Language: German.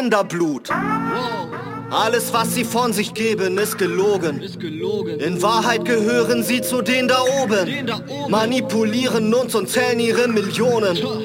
Ausländerblut. Alles, was sie von sich geben, ist gelogen. In Wahrheit gehören sie zu denen da oben. Manipulieren uns und zählen ihre Millionen.